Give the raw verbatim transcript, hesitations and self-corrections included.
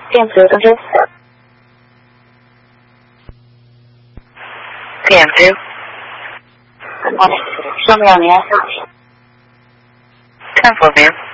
电子登机。 电子。 好，上面两年。 看左边。